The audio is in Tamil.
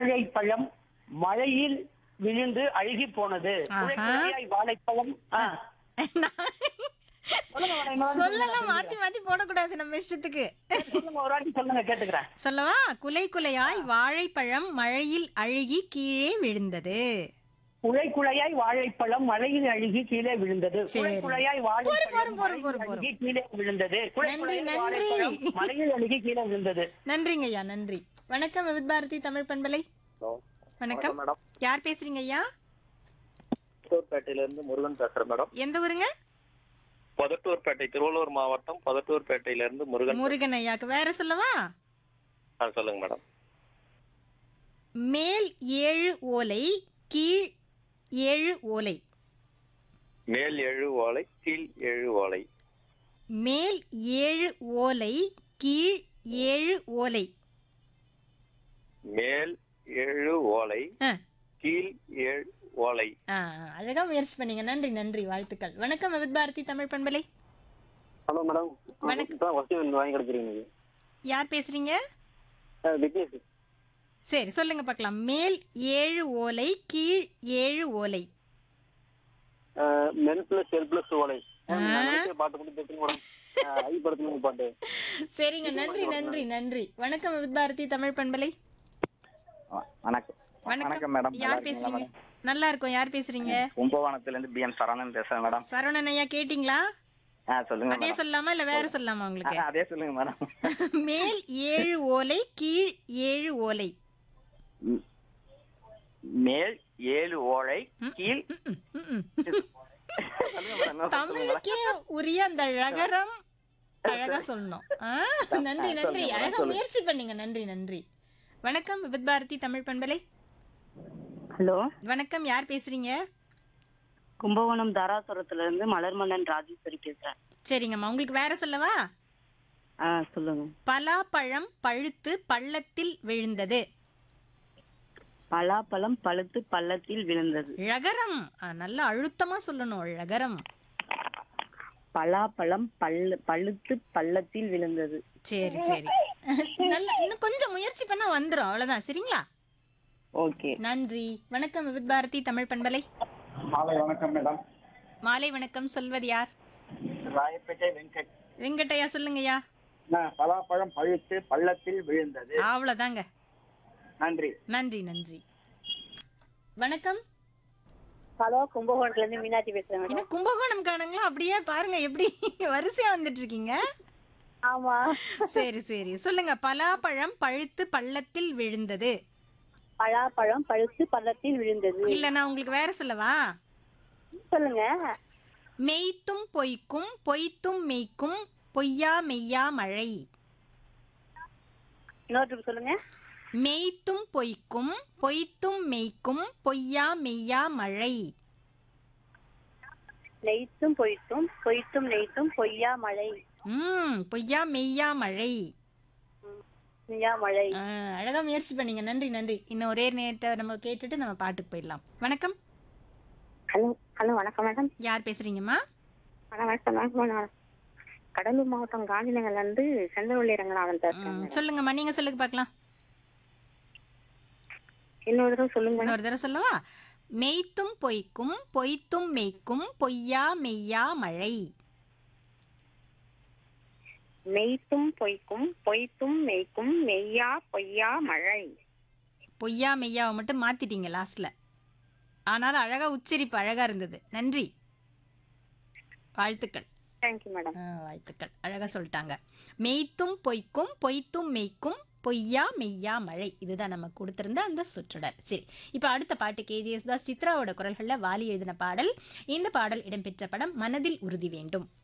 வாழைப்பழம் மழையில் விழுந்து அழுகி போனது. குலைக்குலையாய் வாழைப்பழம். சொல்லுங்க மேடம், இன்னொரு வாட்டி சொல்லலாம், மாத்தி மாத்தி போடக்கூடாது நம்ம இஷ்டத்துக்கு. சொல்லுங்க, ஒரு வாட்டி சொல்லுங்க, கேட்டுக்கிறேன். சொல்லவா? குலை குலையாய் வாழைப்பழம் மழையில் அழுகி கீழே விழுந்தது. குலைக்குலையாய் வாழைப்பழம் மழையில் அழுகி கீழே விழுந்தது. சரி. குலைக்குலையாய் வாழைப்பழம் மழையில் அழுகி கீழே விழுந்தது. குலைக்குலையாய் நன்றி. வாழைப்பழம் மழையில் அழுகி கீழே விழுந்தது. நன்றிங்க ஐயா, நன்றி. வணக்கம் விவித் பாரதி தமிழ் பண்பலை. வணக்கம், மேடம். யார் பேசுறீங்க ஐயா? பதட்டூர்பேட்டையில இருந்து முருகன் பேசுறேன் மேடம். எந்த ஊருங்க? பதட்டூர்பேட்டை, திருவள்ளூர் மாவட்டம் பதட்டூர்பேட்டையில இருந்து முருகன். முருகன் ஐயாக்கு வேற சொல்லவா? சொல்லுங்க மேடம். மேல் 7 ஓலை கீழ் 7 ஓலை. மேல் 7 ஓலை கீழ் 7 ஓலை. மேல் 7 ஓலை கீழ் 7 ஓலை. மேல் 7 ஓலை ஆ, கீழ் 7 ஓலை. அழகா முயற்சி பண்ணீங்க. நன்றி நன்றி, வாழ்த்துக்கள். வணக்கம் விவித் பாரதி தமிழ் பண்பலை. Hello madam. வணக்கம். வாங்கி கொடுக்குறீங்க. யார் பேசுறீங்க? விக்னேஷ். சரி, சொல்லுங்க பார்க்கலாம். மேல் 7 ஓலை கீழ் 7 ஓலை. மென் பிளஸ் எல் பிளஸ் ஓலை. பாட்டு கொடுத்து மேடம். ஐ படத்துல பாட்டு. சரிங்க, நன்றி நன்றி நன்றி. வணக்கம் விவித் பாரதி தமிழ் பண்பலை. வணக்கம். வணக்கம் மேடம். யார் பேசுறீங்க? நல்லா இருக்கும். யார் பேசுறீங்க? கும்பகோணத்துல இருந்து பிஎம் சரவணன் பேசுறேன் மேடம். சரவணன் ஐயா, கேட்டீங்களா? சொல்லுங்க அதே மேடம். சொல்லலாமா இல்ல வேற சொல்லலாமா உங்களுக்கு? அதே சொல்லுங்க மேடம். மேல் 7 ஓலை கீழ் 7 ஓலை. மேல் 7 ஓலை கீழ். சொல்லுங்க மேடம். தமிழுக்கே உரிய அந்த ழகரம் அழகா சொல்லணும். நன்றி நன்றி, அழகா முயற்சி பண்ணீங்க. நன்றி நன்றி. வணக்கம் விவித் பாரதி தமிழ் பண்பலை. ஹலோ, வணக்கம், யார் பேசுறீங்க? கும்பகோணம் தாராசுரத்துல இருந்து மலர்மன்னன் ராஜேஸ்வரி பேசுறேன். சரிங்கம்மா, உங்களுக்கு வேற சொல்லவா? சொல்லுங்க. பலாப்பழம் பழுத்து பள்ளத்தில் விழுந்தது. பலாப்பழம் பழுத்து பள்ளத்தில் விழுந்தது. ழகரம் நல்லா அழுத்தமா சொல்லணும். ழகரம். பலாப்பழம் பழுத்து பள்ளத்தில் விழுந்தது. சரி சரி, நல்லா இன்னும் கொஞ்சம் முயற்சி பண்ணா வந்துரும். அவ்வளவுதான். சரிங்களா? ஓகே, நன்றி. வணக்கம் விவித் பாரதி தமிழ் பண்பலை. மாலை வணக்கம் மேடம். மாலை வணக்கம். சொல்வது யார்? ராயப்பேட்டை வெங்கட். வெங்கட்டையா, சொல்லுங்கய்யா. பலாப்பழம் பழுத்து பள்ளத்தில் விழுந்தது. அவ்வளவுதாங்க. நன்றி நன்றி நன்றி. வணக்கம். ஹலோ, கும்பகோணத்துல இருந்து மீனாட்சி பேசுறேன். என்ன கும்பகோணம் காணுங்களா? அப்படியே பாருங்க எப்படி வரிசையா வந்துட்டு இருக்கீங்க. ஆமா, சரி சரி, சொல்லுங்க. பலாப்பழம் பழுத்து பள்ளத்தில் விழுந்தது. பலாப்பழம் பழுத்து பள்ளத்தில் விழுந்தது. இல்ல, நான் உங்களுக்கு வேற சொல்லவா? சொல்லுங்க. மெய்த்தும் பொய்க்கும் பொய்த்தும் மெய்க்கும் பொய்யா மெய்யா மழை. இன்னொரு சொல்லுங்க. மெய்த்தும் பொய்க்கும் பொய்த்தும் மெய்க்கும் பொய்யா மெய்யா மழை. நெய்த்தும் பொய்த்தும் பொய்த்தும் நெய்த்தும் பொய்யா மழை. பொய்யா மெய்யா மழை. மெய்யா மழை. அழகா முயற்சி பண்ணீங்க. நன்றி நன்றி. இன்னும் ஒரே நேரத்தை நம்ம கேட்டுட்டு நம்ம பாட்டுக்கு போயிடலாம். வணக்கம். ஹலோ ஹலோ, வணக்கம் மேடம். யார் பேசுறீங்கம்மா? வணக்கம். கடலூர் மாவட்டம் காந்திநகர்ல இருந்து செந்தவள்ளி ரங்கநாதன் பேசுறேன். சொல்லுங்கம்மா, நீங்க சொல்லுங்க பார்க்கலாம். இன்னொரு தடவை சொல்லுங்க. இன்னொரு தடவை சொல்லவா? மெய்த்தும் பொய்க்கும் பொய்த்தும் மெய்க்கும் பொய்யா மெய்யா மழை. மெய்த்தும் பொய்க்கும் பொய்த்தும் மெய்க்கும் மெய்யா பொய்யா மழை. பொய்யா மெய்யாவை மட்டும் மாத்திட்டீங்க லாஸ்ட்ல. ஆனாலும் அழகா உச்சரிப்பு அழகா இருந்தது. நன்றி, வாழ்த்துக்கள். Thank you madam. வாழ்த்துக்கள், அழகா சொல்லிட்டாங்க. மெய்த்தும் பொய்க்கும் பொய்த்தும் மெய்க்கும் பொய்யா மெய்யா மழை. இதுதான் நம்ம கொடுத்திருந்த அந்த சுற்றுடர். சரி, இப்போ அடுத்த பாட்டு கேஜிஎஸ் தாஸ் சித்ராவோட குரல்களில் வாலி எழுதின பாடல். இந்த பாடல் இடம்பெற்ற படம் மனதில் உறுதி வேண்டும்.